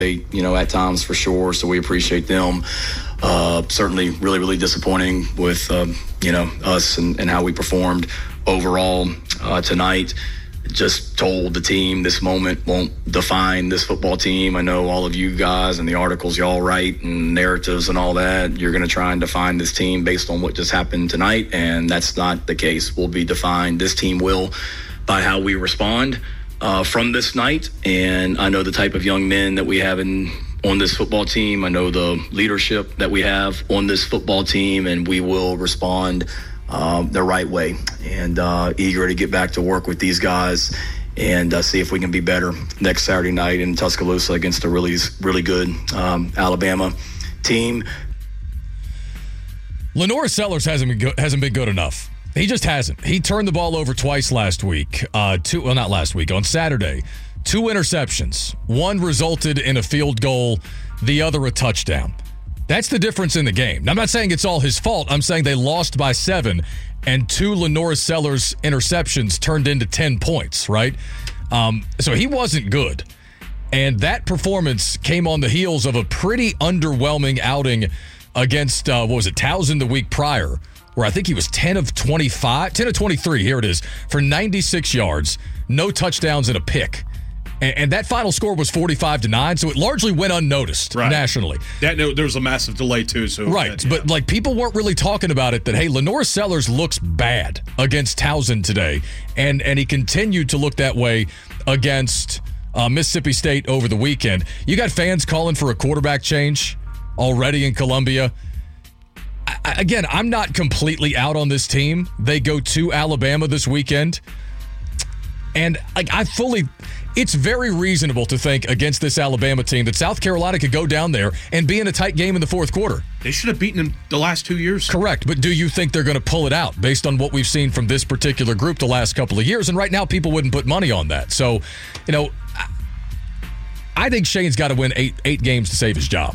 at times for sure. So we appreciate them. Certainly really, really disappointing with, us and how we performed overall tonight. Just told the team this moment won't define this football team. I know all of you guys and the articles y'all write and narratives and all that, you're going to try and define this team based on what just happened tonight, and that's not the case. We'll be defined, this team will, by how we respond from this night. And I know the type of young men that we have on this football team. I know the leadership that we have on this football team, and we will respond the right way, and eager to get back to work with these guys and see if we can be better next Saturday night in Tuscaloosa against a really, really good Alabama team. LaNorris Sellers hasn't been good enough. He just hasn't. He turned the ball over twice last week. On Saturday. 2 interceptions. One resulted in a field goal, the other a touchdown. That's the difference in the game. Now, I'm not saying it's all his fault. I'm saying they lost by 7, and 2 LaNorris Sellers interceptions turned into 10 points, right? So he wasn't good. And that performance came on the heels of a pretty underwhelming outing against, Towson the week prior, where I think he was 10 of 23, here it is, for 96 yards, no touchdowns and a pick. And that final score was 45-9, so it largely went unnoticed nationally. There was a massive delay, too. So but people weren't really talking about it, that, hey, LaNorris Sellers looks bad against Towson today, and he continued to look that way against Mississippi State over the weekend. You got fans calling for a quarterback change already in Columbia. Again, I'm not completely out on this team. They go to Alabama this weekend, and it's very reasonable to think against this Alabama team that South Carolina could go down there and be in a tight game in the fourth quarter. They should have beaten them the last 2 years. Correct, but do you think they're going to pull it out based on what we've seen from this particular group the last couple of years? And right now, people wouldn't put money on that. So, I think Shane's got to win eight games to save his job.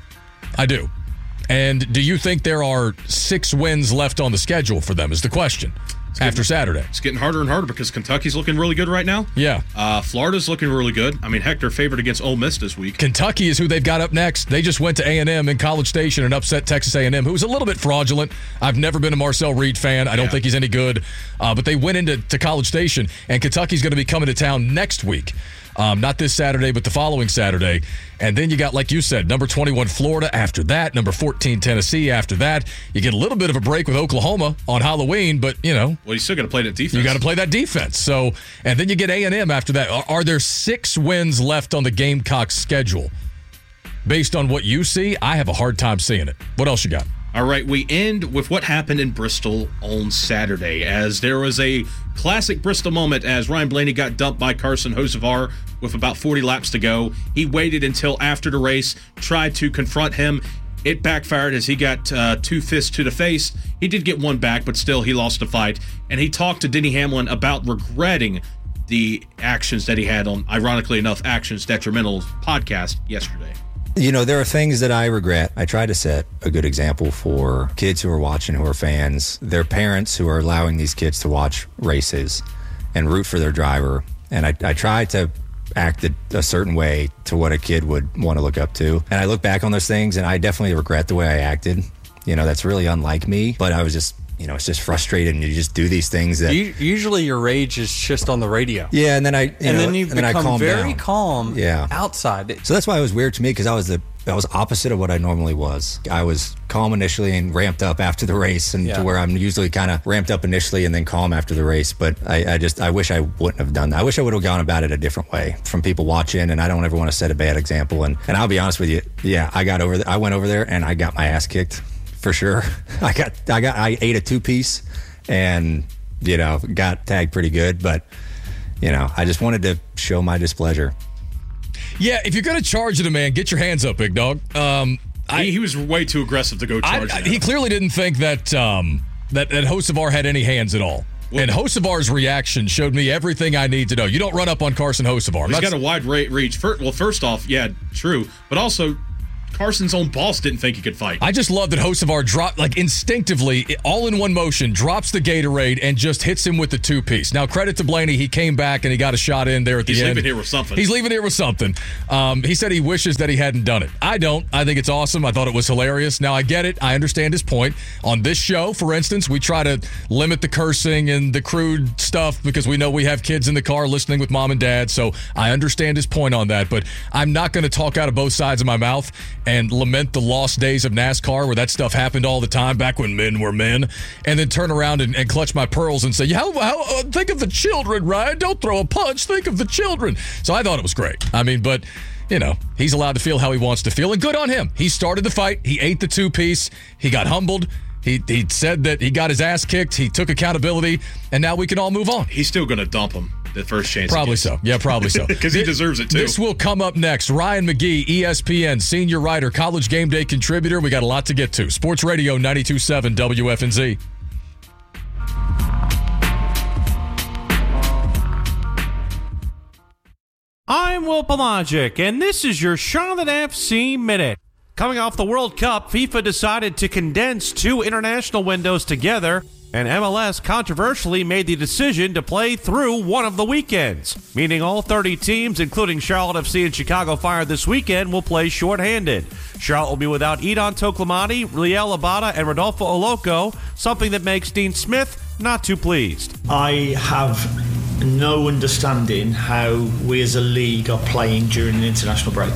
I do. And do you think there are 6 wins left on the schedule for them is the question. After Saturday. It's getting harder and harder because Kentucky's looking really good right now. Yeah. Florida's looking really good. I mean, heck, they're favored against Ole Miss this week. Kentucky is who they've got up next. They just went to A&M in College Station and upset Texas A&M, who was a little bit fraudulent. I've never been a Marcel Reed fan. I don't think he's any good. But they went into College Station, and Kentucky's going to be coming to town next week. Not this Saturday, but the following Saturday. And then you got, like you said, number 21 Florida after that, number 14 Tennessee after that. You get a little bit of a break with Oklahoma on Halloween, but, Well, you still got to play that defense. You got to play that defense. So, and then you get A&M after that. Are there 6 wins left on the Gamecocks schedule? Based on what you see, I have a hard time seeing it. What else you got? All right, we end with what happened in Bristol on Saturday, as there was a classic Bristol moment as Ryan Blaney got dumped by Carson Hocevar with about 40 laps to go. He waited until after the race, tried to confront him. It backfired as he got 2 fists to the face. He did get one back, but still he lost the fight. And he talked to Denny Hamlin about regretting the actions that he had on, ironically enough, Actions Detrimental podcast yesterday. There are things that I regret. I try to set a good example for kids who are watching, who are fans, their parents who are allowing these kids to watch races and root for their driver. And I try to act a certain way to what a kid would want to look up to. And I look back on those things, and I definitely regret the way I acted. That's really unlike me. But I was just, it's just frustrated, and you just do these things that... Usually your rage is just on the radio. Yeah, and then you become very calm yeah. outside. So that's why it was weird to me, because I was opposite of what I normally was. I was calm initially and ramped up after the race, and to where I'm usually kind of ramped up initially and then calm after the race. But I wish I wouldn't have done that. I wish I would have gone about it a different way from people watching, and I don't ever want to set a bad example. And I'll be honest with you, I went over there and I got my ass kicked for sure. I ate a 2-piece and got tagged pretty good, but I just wanted to show my displeasure. Yeah, if you're going to charge at a man, get your hands up, big dog. He was way too aggressive to go charge him. He clearly didn't think that Hocevar had any hands at all. Well, and Hocevar's reaction showed me everything I need to know. You don't run up on Carson Hocevar. He's got a wide reach. First off, yeah, true. But also, Carson's own boss didn't think he could fight. I just love that Hocevar dropped, like instinctively, all in one motion, drops the Gatorade and just hits him with the two-piece. Now, credit to Blaney, he came back and he got a shot in there at the end. He's leaving here with something. He's leaving here with something. He said he wishes that he hadn't done it. I don't. I think it's awesome. I thought it was hilarious. Now, I get it. I understand his point. On this show, for instance, we try to limit the cursing and the crude stuff because we know we have kids in the car listening with mom and dad, so I understand his point on that, but I'm not going to talk out of both sides of my mouth and lament the lost days of NASCAR where that stuff happened all the time back when men were men, and then turn around and clutch my pearls and say, think of the children, Ryan. Don't throw a punch. Think of the children. So I thought it was great. I mean, but, you know, he's allowed to feel how he wants to feel, and good on him. He started the fight. He ate the two-piece. He got humbled. He said that he got his ass kicked. He took accountability, and now we can all move on. He's still going to dump him the first chance. Probably so. Yeah, probably so. Because he deserves it, too. This will come up next. Ryan McGee, ESPN, senior writer, College Game Day contributor. We got a lot to get to. Sports Radio 92.7 WFNZ. I'm Will Pelagic, and this is your Charlotte FC Minute. Coming off the World Cup, FIFA decided to condense two international windows together, and MLS controversially made the decision to play through one of the weekends, meaning all 30 teams, including Charlotte FC and Chicago Fire this weekend, will play shorthanded. Charlotte will be without Edon Toklamani, Liel Abada, and Rodolfo Oloco, something that makes Dean Smith not too pleased. I have no understanding how we as a league are playing during an international break.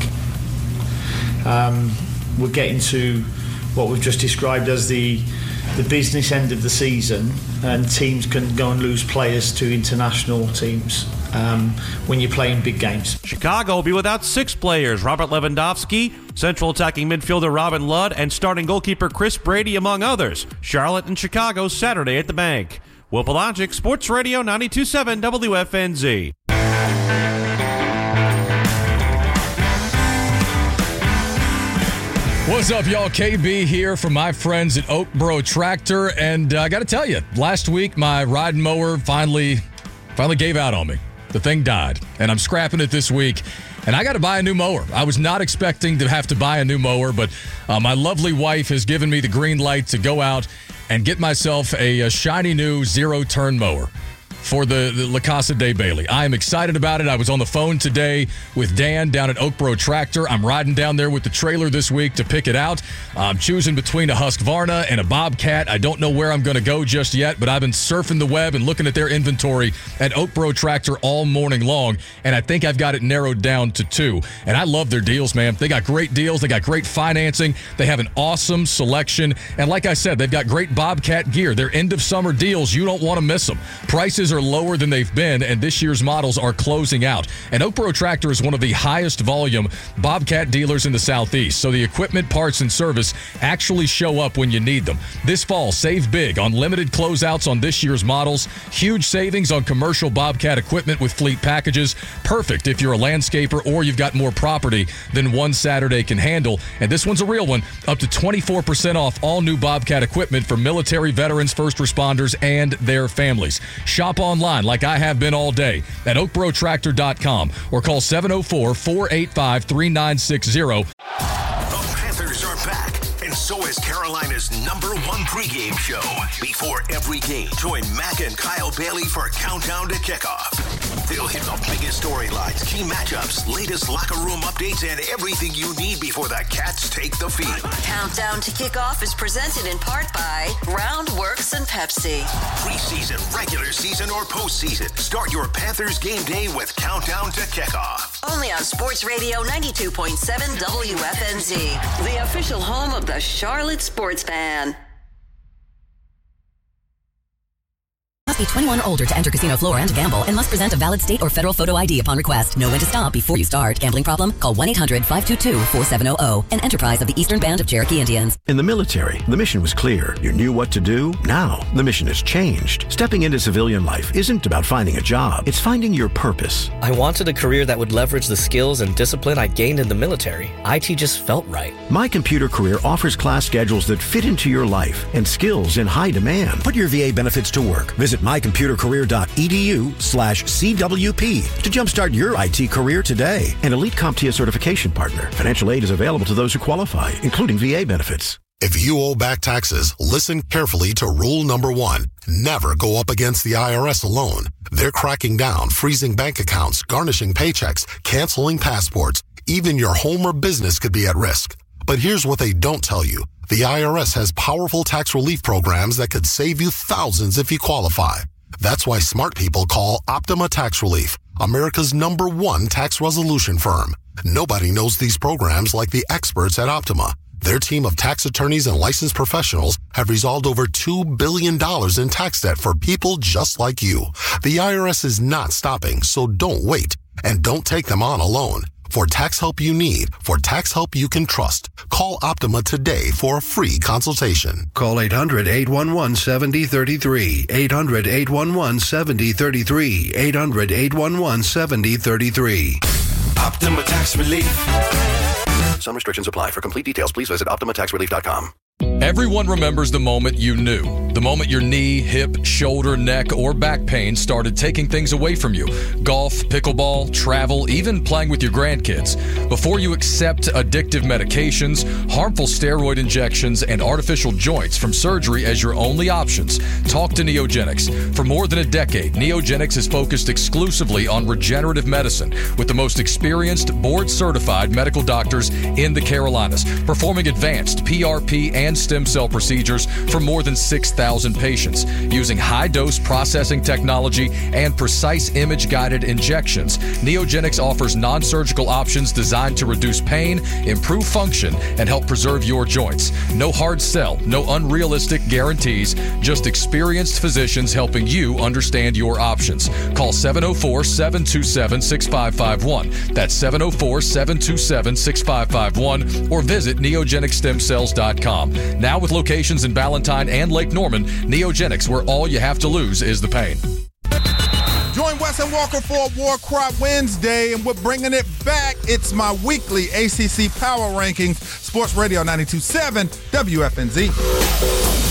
We're getting to what we've just described as the business end of the season, and teams can go and lose players to international teams when you're playing big games. Chicago will be without 6 players: Robert Lewandowski, central attacking midfielder Robin Ludd, and starting goalkeeper Chris Brady, among others. Charlotte and Chicago Saturday at the Bank. Will Pelagic, Sports Radio 92.7 WFNZ. What's up, y'all? KB here from my friends at Oakboro Tractor, and I got to tell you, last week my riding mower finally gave out on me. The thing died, and I'm scrapping it this week, and I got to buy a new mower. I was not expecting to have to buy a new mower, but my lovely wife has given me the green light to go out and get myself a shiny new zero-turn mower for the La Casa de Bailey. I am excited about it. I was on the phone today with Dan down at Oakboro Tractor. I'm riding down there with the trailer this week to pick it out. I'm choosing between a Husqvarna and a Bobcat. I don't know where I'm going to go just yet, but I've been surfing the web and looking at their inventory at Oakboro Tractor all morning long, and I think I've got it narrowed down to 2. And I love their deals, man. They got great deals. They got great financing. They have an awesome selection. And like I said, they've got great Bobcat gear. Their end-of-summer deals, you don't want to miss them. Prices are lower than they've been, and this year's models are closing out. And Oakboro Tractor is one of the highest volume Bobcat dealers in the Southeast, so the equipment, parts, and service actually show up when you need them. This fall, save big on limited closeouts on this year's models, huge savings on commercial Bobcat equipment with fleet packages, perfect if you're a landscaper or you've got more property than one Saturday can handle. And this one's a real one, up to 24% off all new Bobcat equipment for military, veterans, first responders, and their families. Shop online like I have been all day at oakborotractor.com or call 704-485-3960. The Panthers are back, and so is Carolina's #1 pregame show. Before every game, join Mac and Kyle Bailey for Countdown to Kickoff. They'll hit the biggest storylines, key matchups, latest locker room updates, and everything you need before the Cats take the field. Countdown to Kickoff is presented in part by Roundworks and Pepsi. Preseason, regular season, or postseason, start your Panthers game day with Countdown to Kickoff. Only on Sports Radio 92.7 WFNZ, the official home of the Charlotte Sports Fan. Must be 21 or older to enter casino floor and to gamble, and must present a valid state or federal photo ID upon request. Know when to stop before you start. Gambling problem? Call 1-800-522-4700. An enterprise of the Eastern Band of Cherokee Indians. In the military, the mission was clear. You knew what to do. Now, the mission has changed. Stepping into civilian life isn't about finding a job. It's finding your purpose. I wanted a career that would leverage the skills and discipline I gained in the military. IT just felt right. My Computer Career offers class schedules that fit into your life and skills in high demand. Put your VA benefits to work. Visit mycomputercareer.edu/CWP to jumpstart your IT career today. An Elite CompTIA certification partner. Financial aid is available to those who qualify, including VA benefits. If you owe back taxes, listen carefully to rule number 1. Never go up against the IRS alone. They're cracking down, freezing bank accounts, garnishing paychecks, canceling passports. Even your home or business could be at risk. But here's what they don't tell you. The IRS has powerful tax relief programs that could save you thousands if you qualify. That's why smart people call Optima Tax Relief, America's #1 tax resolution firm. Nobody knows these programs like the experts at Optima. Their team of tax attorneys and licensed professionals have resolved over $2 billion in tax debt for people just like you. The IRS is not stopping, so don't wait. And don't take them on alone. For tax help you need, for tax help you can trust, call Optima today for a free consultation. Call 800-811-7033. 800-811-7033. 800-811-7033. Optima Tax Relief. Some restrictions apply. For complete details, please visit OptimaTaxRelief.com. Everyone remembers the moment you knew. The moment your knee, hip, shoulder, neck, or back pain started taking things away from you. Golf, pickleball, travel, even playing with your grandkids. Before you accept addictive medications, harmful steroid injections, and artificial joints from surgery as your only options, talk to Neogenics. For more than a decade, Neogenics has focused exclusively on regenerative medicine with the most experienced, board-certified medical doctors in the Carolinas, performing advanced PRP and stem cell procedures for more than 6,000 patients using high-dose processing technology and precise image-guided injections. Neogenics offers non-surgical options designed to reduce pain, improve function, and help preserve your joints. No hard sell, no unrealistic guarantees, just experienced physicians helping you understand your options. Call 704-727-6551. That's 704-727-6551 or visit neogenicstemcells.com. Now with locations in Ballantyne and Lake Norman, Neogenics, where all you have to lose is the pain. Join Wes and Walker for War Cry Wednesday, and we're bringing it back. It's my weekly ACC Power Rankings, Sports Radio 92.7 WFNZ.